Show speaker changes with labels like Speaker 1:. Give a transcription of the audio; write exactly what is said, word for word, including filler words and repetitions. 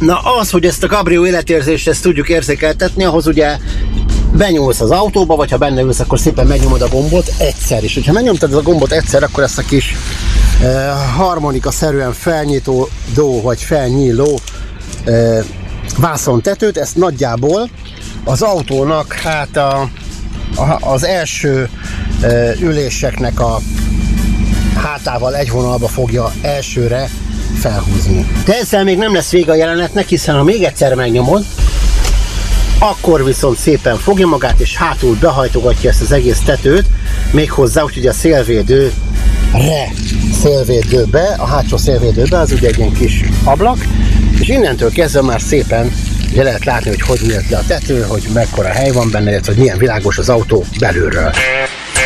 Speaker 1: Na az, hogy ezt a Cabrio életérzést ezt tudjuk érzékeltetni, ahhoz ugye benyúlsz az autóba, vagy ha benne ülsz, akkor szépen megnyomod a gombot egyszer is. Ha megnyomtad a gombot egyszer, akkor ezt a kis eh, harmonika-szerűen felnyitó dó, vagy felnyíló eh, vászontetőt, ezt nagyjából az autónak hát a, a, az első eh, üléseknek a hátával egy vonalba fogja elsőre felhúzni. De ezzel még nem lesz vége a jelenetnek, hiszen ha még egyszer megnyomod, akkor viszont szépen fogja magát, és hátul behajtogatja ezt az egész tetőt, méghozzá úgyhogy a szélvédőre, szélvédőbe, a hátsó szélvédőbe, az ugye egy ilyen kis ablak, és innentől kezdve már szépen ugye lehet látni, hogy hogy nyílt le a tető, hogy mekkora hely van benne, illetve hogy milyen világos az autó belülről.